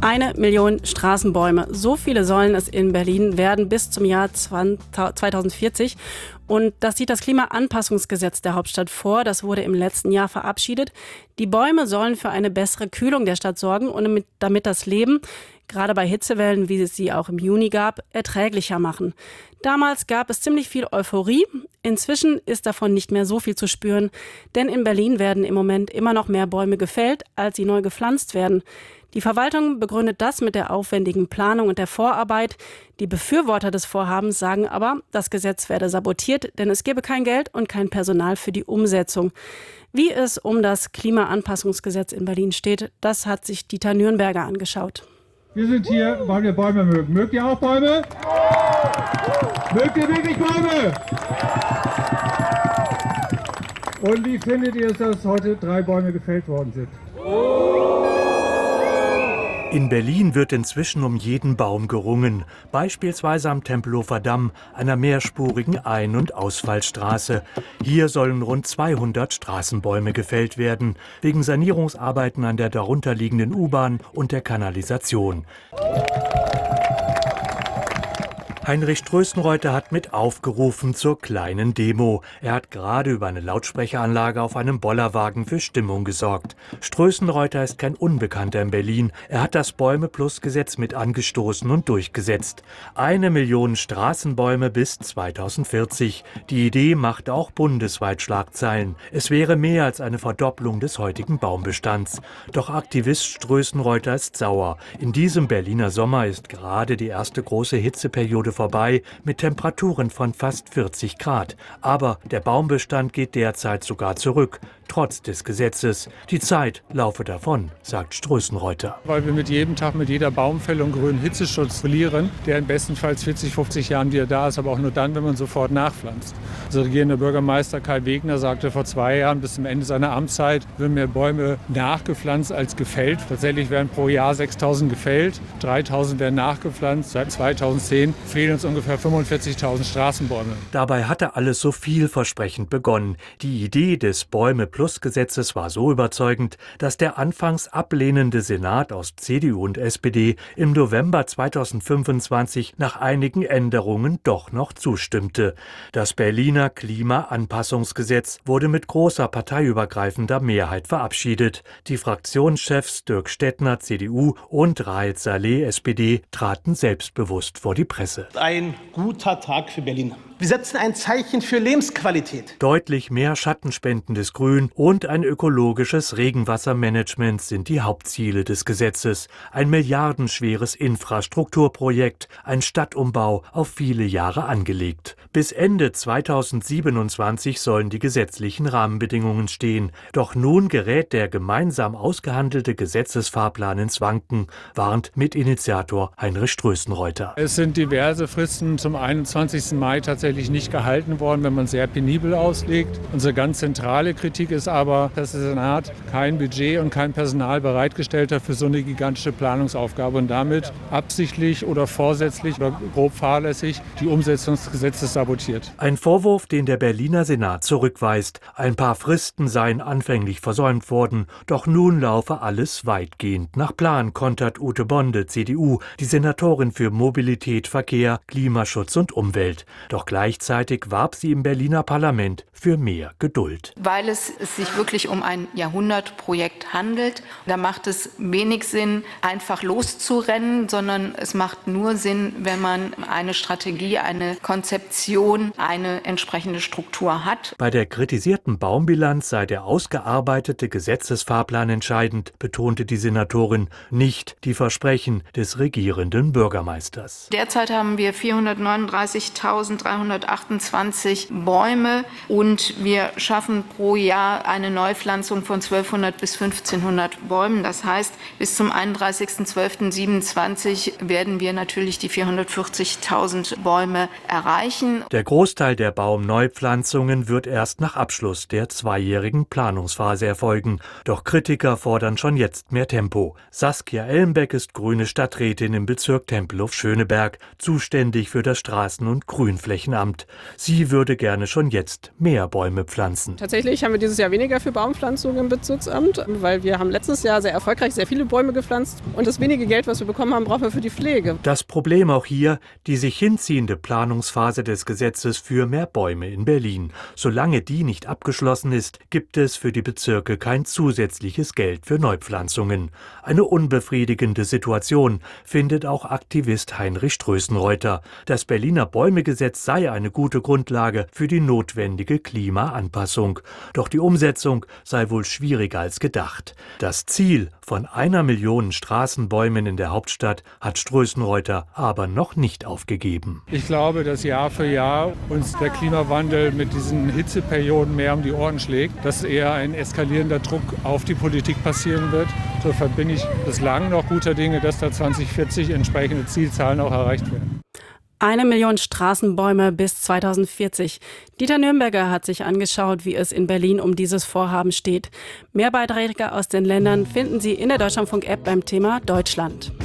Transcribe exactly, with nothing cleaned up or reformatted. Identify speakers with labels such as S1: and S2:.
S1: Eine Million Straßenbäume. So viele sollen es in Berlin werden bis zum Jahr zweitausendvierzig. Und das sieht das Klimaanpassungsgesetz der Hauptstadt vor. Das wurde im letzten Jahr verabschiedet. Die Bäume sollen für eine bessere Kühlung der Stadt sorgen und damit das Leben, gerade bei Hitzewellen, wie es sie auch im Juni gab, erträglicher machen. Damals gab es ziemlich viel Euphorie. Inzwischen ist davon nicht mehr so viel zu spüren. Denn in Berlin werden im Moment immer noch mehr Bäume gefällt, als sie neu gepflanzt werden. Die Verwaltung begründet das mit der aufwendigen Planung und der Vorarbeit. Die Befürworter des Vorhabens sagen aber, das Gesetz werde sabotiert, denn es gebe kein Geld und kein Personal für die Umsetzung. Wie es um das Klimaanpassungsgesetz in Berlin steht, das hat sich Dieter Nürnberger angeschaut.
S2: Wir sind hier, weil wir Bäume mögen. Mögt ihr auch Bäume? Mögt ihr wirklich Bäume? Und wie findet ihr es, dass heute drei Bäume gefällt worden sind?
S3: In Berlin wird inzwischen um jeden Baum gerungen, beispielsweise am Tempelhofer Damm, einer mehrspurigen Ein- und Ausfallstraße. Hier sollen rund zweihundert Straßenbäume gefällt werden, wegen Sanierungsarbeiten an der darunterliegenden U-Bahn und der Kanalisation. Heinrich Strößenreuter hat mit aufgerufen zur kleinen Demo. Er hat gerade über eine Lautsprecheranlage auf einem Bollerwagen für Stimmung gesorgt. Strößenreuter ist kein Unbekannter in Berlin. Er hat das Bäume-Plus-Gesetz mit angestoßen und durchgesetzt. Eine Million Straßenbäume bis zweitausendvierzig. Die Idee macht auch bundesweit Schlagzeilen. Es wäre mehr als eine Verdopplung des heutigen Baumbestands. Doch Aktivist Strößenreuter ist sauer. In diesem Berliner Sommer ist gerade die erste große Hitzeperiode vorbei mit Temperaturen von fast vierzig Grad. Aber der Baumbestand geht derzeit sogar zurück, trotz des Gesetzes. Die Zeit laufe davon, sagt Strößenreuter.
S2: Weil wir mit jedem Tag, mit jeder Baumfällung grünen Hitzeschutz verlieren, der in bestenfalls vierzig, fünfzig Jahren wieder da ist, aber auch nur dann, wenn man sofort nachpflanzt. Unser regierender Bürgermeister Kai Wegner sagte vor zwei Jahren, bis zum Ende seiner Amtszeit würden mehr Bäume nachgepflanzt als gefällt. Tatsächlich werden pro Jahr sechstausend gefällt, dreitausend werden nachgepflanzt. Seit zweitausendzehn fehlen uns ungefähr fünfundvierzigtausend Straßenbäume.
S3: Dabei hatte alles so vielversprechend begonnen. Die Idee des Bäume-Plus-Gesetzes war so überzeugend, dass der anfangs ablehnende Senat aus C D U und S P D im November zweitausendfünfundzwanzig nach einigen Änderungen doch noch zustimmte. Das Berliner Klimaanpassungsgesetz wurde mit großer parteiübergreifender Mehrheit verabschiedet. Die Fraktionschefs Dirk Stettner, C D U, und Raed Saleh, S P D, traten selbstbewusst vor die Presse.
S4: Ein guter Tag für Berlin. Wir setzen ein Zeichen für Lebensqualität.
S3: Deutlich mehr schattenspendendes Grün und ein ökologisches Regenwassermanagement sind die Hauptziele des Gesetzes. Ein milliardenschweres Infrastrukturprojekt, ein Stadtumbau auf viele Jahre angelegt. Bis Ende zweitausendsiebenundzwanzig sollen die gesetzlichen Rahmenbedingungen stehen. Doch nun gerät der gemeinsam ausgehandelte Gesetzesfahrplan ins Wanken, warnt Mitinitiator Heinrich Strößenreuter.
S2: Es sind diverse Fristen zum einundzwanzigsten Mai tatsächlich nicht gehalten worden, wenn man sehr penibel auslegt. Unsere ganz zentrale Kritik ist aber, dass der Senat kein Budget und kein Personal bereitgestellt hat für so eine gigantische Planungsaufgabe und damit absichtlich oder vorsätzlich oder grob fahrlässig die Umsetzung des Gesetzes sabotiert.
S3: Ein Vorwurf, den der Berliner Senat zurückweist. Ein paar Fristen seien anfänglich versäumt worden, doch nun laufe alles weitgehend nach Plan, kontert Ute Bonde, C D U, die Senatorin für Mobilität, Verkehr, Klimaschutz und Umwelt. Doch gleichzeitig warb sie im Berliner Parlament für mehr Geduld.
S5: Weil es sich wirklich um ein Jahrhundertprojekt handelt. Da macht es wenig Sinn, einfach loszurennen, sondern es macht nur Sinn, wenn man eine Strategie, eine Konzeption, eine entsprechende Struktur hat.
S3: Bei der kritisierten Baumbilanz sei der ausgearbeitete Gesetzesfahrplan entscheidend, betonte die Senatorin, nicht die Versprechen des regierenden Bürgermeisters.
S5: Derzeit haben wir vierhundertneununddreißigtausenddreihundertachtundzwanzig Bäume und wir schaffen pro Jahr eine Neupflanzung von zwölfhundert bis fünfzehnhundert Bäumen. Das heißt, bis zum einunddreißigsten zwölften siebenundzwanzig werden wir natürlich die vierhundertvierzigtausend Bäume erreichen.
S3: Der Großteil der Baumneupflanzungen wird erst nach Abschluss der zweijährigen Planungsphase erfolgen. Doch Kritiker fordern schon jetzt mehr Tempo. Saskia Ellenbeck ist grüne Stadträtin im Bezirk Tempelhof-Schöneberg, zuständig für das Straßen- und Grünflächenamt. Sie würde gerne schon jetzt mehr Bäume pflanzen.
S6: Tatsächlich haben wir dieses Jahr Jahr weniger für Baumpflanzungen im Bezirksamt, weil wir haben letztes Jahr sehr erfolgreich sehr viele Bäume gepflanzt. Und das wenige Geld, was wir bekommen haben, brauchen wir für die Pflege.
S3: Das Problem auch hier, die sich hinziehende Planungsphase des Gesetzes für mehr Bäume in Berlin. Solange die nicht abgeschlossen ist, gibt es für die Bezirke kein zusätzliches Geld für Neupflanzungen. Eine unbefriedigende Situation, findet auch Aktivist Heinrich Strößenreuter. Das Berliner Bäumegesetz sei eine gute Grundlage für die notwendige Klimaanpassung. Doch die Umsetzung sei wohl schwieriger als gedacht. Das Ziel von einer Million Straßenbäumen in der Hauptstadt hat Strößenreuter aber noch nicht aufgegeben.
S2: Ich glaube, dass Jahr für Jahr uns der Klimawandel mit diesen Hitzeperioden mehr um die Ohren schlägt, dass eher ein eskalierender Druck auf die Politik passieren wird. Insofern bin ich bislang noch guter Dinge, dass da zwanzig vierzig entsprechende Zielzahlen auch erreicht werden.
S1: Eine Million Straßenbäume bis zweitausendvierzig. Dieter Nürnberger hat sich angeschaut, wie es in Berlin um dieses Vorhaben steht. Mehr Beiträge aus den Ländern finden Sie in der Deutschlandfunk-App beim Thema Deutschland.